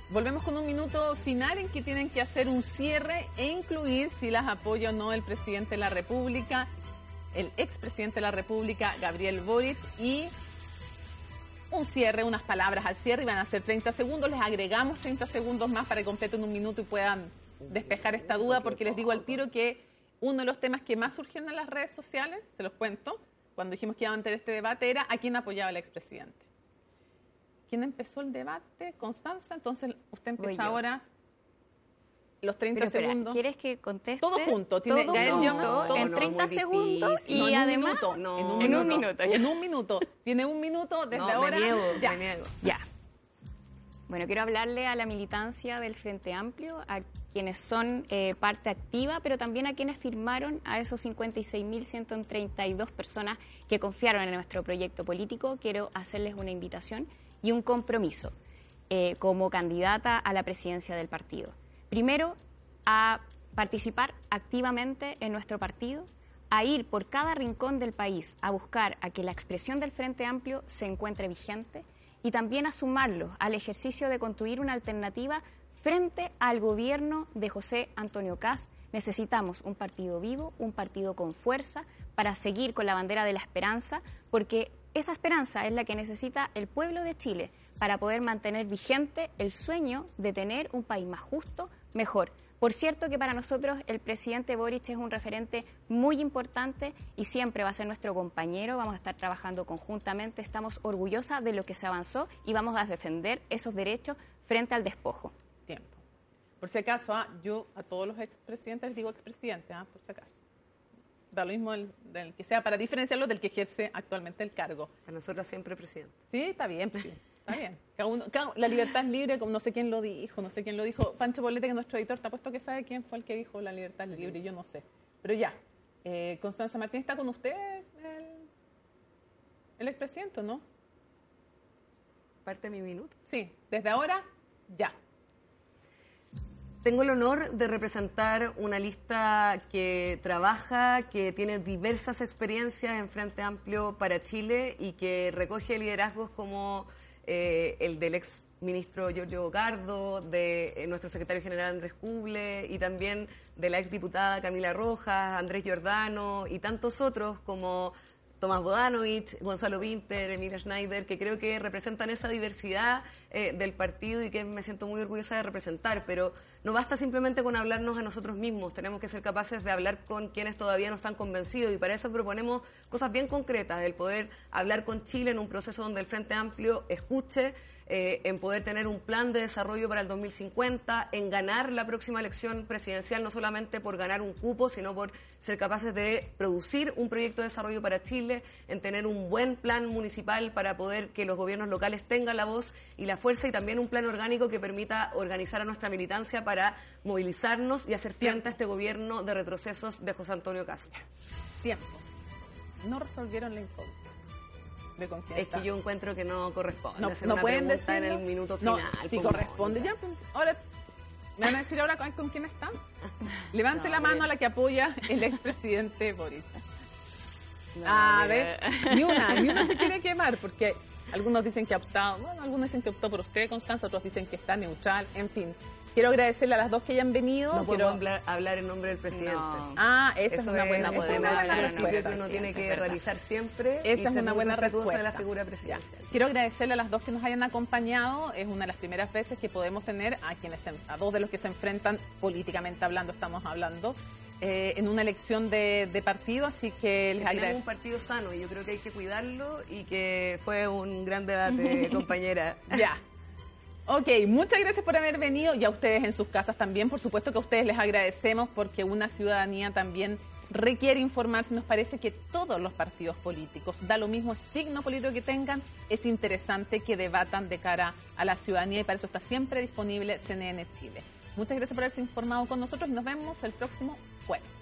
Volvemos con un minuto final en que tienen que hacer un cierre e incluir si las apoya o no el presidente de la República, el expresidente de la República, Gabriel Boric, y un cierre, unas palabras al cierre, y van a ser 30 segundos. Les agregamos 30 segundos más para que completen un minuto y puedan despejar esta duda, porque les digo al tiro que uno de los temas que más surgieron en las redes sociales, se los cuento, cuando dijimos que iban a tener este debate, era a quién apoyaba el expresidente. ¿Quién empezó el debate? Constanza. Entonces, usted empieza ahora los 30 segundos. ¿Quieres que conteste? Todo junto. Tiene todo Gael junto, en 30 segundos y además en un minuto. En un minuto. Tiene un minuto desde ahora. Me niego. Ya. Bueno, quiero hablarle a la militancia del Frente Amplio, a quienes son parte activa, pero también a quienes firmaron, a esos 56.132 personas que confiaron en nuestro proyecto político. Quiero hacerles una invitación y un compromiso como candidata a la presidencia del partido. Primero, a participar activamente en nuestro partido, a ir por cada rincón del país a buscar a que la expresión del Frente Amplio se encuentre vigente y también a sumarlo al ejercicio de construir una alternativa frente al gobierno de José Antonio Kast. Necesitamos un partido vivo, un partido con fuerza para seguir con la bandera de la esperanza, porque esa esperanza es la que necesita el pueblo de Chile para poder mantener vigente el sueño de tener un país más justo, mejor. Por cierto que para nosotros el presidente Boric es un referente muy importante y siempre va a ser nuestro compañero. Vamos a estar trabajando conjuntamente, estamos orgullosas de lo que se avanzó y vamos a defender esos derechos frente al despojo. Tiempo. Por si acaso, yo a todos los expresidentes les digo expresidente, por si acaso. Da lo mismo del que sea, para diferenciarlo del que ejerce actualmente el cargo. Para nosotros siempre presidente. Sí, está bien, sí, está bien. La libertad es libre, como no sé quién lo dijo. Pancho Poblete, que es nuestro editor, te apuesto que sabe quién fue el que dijo la libertad es libre, yo no sé. Pero ya, Constanza Martín, ¿está con usted el expresidente o no? ¿Parte de mi minuto? Sí, desde ahora, ya. Tengo el honor de representar una lista que trabaja, que tiene diversas experiencias en Frente Amplio para Chile y que recoge liderazgos como el del ex ministro Giorgio Bocardo, de nuestro secretario general Andrés Cuble y también de la ex diputada Camila Rojas, Andrés Giordano y tantos otros como Tomás Bodanovich, Gonzalo Winter, Emilia Schneider, que creo que representan esa diversidad del partido y que me siento muy orgullosa de representar, pero no basta simplemente con hablarnos a nosotros mismos, tenemos que ser capaces de hablar con quienes todavía no están convencidos y para eso proponemos cosas bien concretas, el poder hablar con Chile en un proceso donde el Frente Amplio escuche, en poder tener un plan de desarrollo para el 2050, en ganar la próxima elección presidencial, no solamente por ganar un cupo, sino por ser capaces de producir un proyecto de desarrollo para Chile, en tener un buen plan municipal para poder que los gobiernos locales tengan la voz y la fuerza y también un plan orgánico que permita organizar a nuestra militancia para movilizarnos y hacer frente a este gobierno de retrocesos de José Antonio Kast. Tiempo. No resolvieron la incógnita. Es que yo encuentro que no corresponde hacer no una pueden pregunta decirlo en el minuto final. No, sí corresponde. Ya, ahora, ¿me van a decir ahora con quién están? Levante la mano a la que apoya el expresidente Boric. A ver, ni una se quiere quemar, porque algunos dicen que ha optado, algunos dicen que optó por usted, Constanza, otros dicen que está neutral, en fin. Quiero agradecerle a las dos que hayan venido. No puedo hablar en nombre del presidente. No. Esa es una buena respuesta. Que uno tiene que realizar siempre. Esa es una buena respuesta de la figura presidencial. Quiero agradecerle a las dos que nos hayan acompañado. Es una de las primeras veces que podemos tener a dos de los que se enfrentan políticamente hablando, estamos hablando, en una elección de partido, así que les agradezco. Tenemos un partido sano y yo creo que hay que cuidarlo y que fue un gran debate, compañera. Ya. Ok, muchas gracias por haber venido y a ustedes en sus casas también. Por supuesto que a ustedes les agradecemos porque una ciudadanía también requiere informarse. Nos parece que todos los partidos políticos, da lo mismo el signo político que tengan, es interesante que debatan de cara a la ciudadanía y para eso está siempre disponible CNN Chile. Muchas gracias por haberse informado con nosotros y nos vemos el próximo jueves.